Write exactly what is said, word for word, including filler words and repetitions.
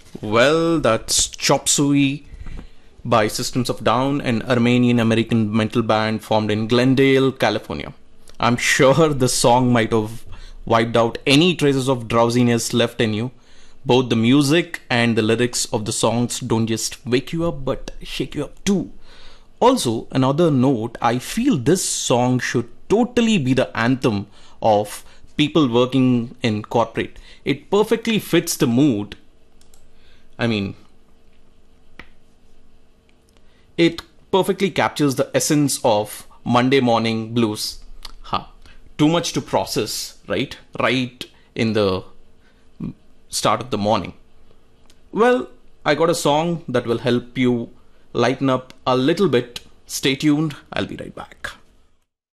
Well, that's Chop Suey by Systems of Down, an Armenian American metal band formed in Glendale, California. I'm sure the song might have wiped out any traces of drowsiness left in you. Both the music and the lyrics of the songs don't just wake you up but shake you up too. Also, another note, I feel this song should totally be the anthem of people working in corporate. It perfectly fits the mood. I mean, it perfectly captures the essence of Monday morning blues. Huh. Too much to process, right? Right in the start of the morning. Well, I got a song that will help you lighten up a little bit. Stay tuned. I'll be right back.